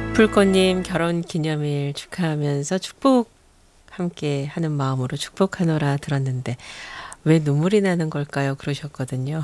불꽃님 결혼 기념일 축하하면서 축복 함께 하는 마음으로 축복하노라 들었는데 왜 눈물이 나는 걸까요? 그러셨거든요.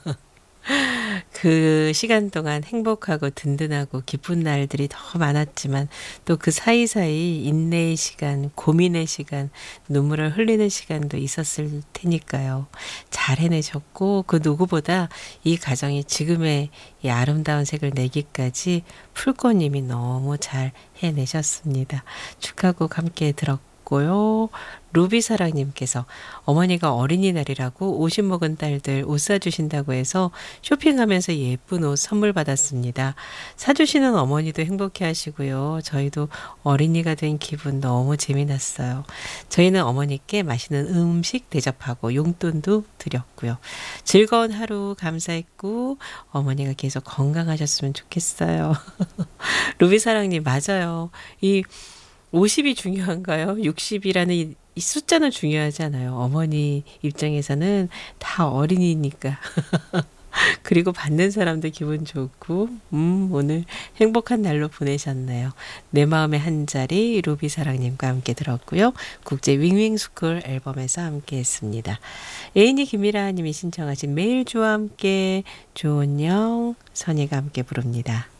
그 시간 동안 행복하고 든든하고 기쁜 날들이 더 많았지만 또 그 사이사이 인내의 시간, 고민의 시간, 눈물을 흘리는 시간도 있었을 테니까요. 잘 해내셨고 그 누구보다 이 가정이 지금의 이 아름다운 색을 내기까지 풀꽃님이 너무 잘 해내셨습니다. 축하곡 함께 들었고요. 루비사랑님께서 어머니가 어린이날이라고 50 먹은 딸들 옷 사주신다고 해서 쇼핑하면서 예쁜 옷 선물 받았습니다. 사주시는 어머니도 행복해 하시고요. 저희도 어린이가 된 기분 너무 재미났어요. 저희는 어머니께 맛있는 음식 대접하고 용돈도 드렸고요. 즐거운 하루 감사했고 어머니가 계속 건강하셨으면 좋겠어요. 루비사랑님 맞아요. 이 50이 중요한가요? 60이라는 이 숫자는 중요하지 않아요. 어머니 입장에서는 다 어린이니까. 그리고 받는 사람도 기분 좋고, 오늘 행복한 날로 보내셨네요. 내 마음의 한 자리 루비사랑님과 함께 들었고요. 국제 윙윙스쿨 앨범에서 함께 했습니다. 애인이 김미라님이 신청하신 매일 주와 함께 조은영, 선희가 함께 부릅니다.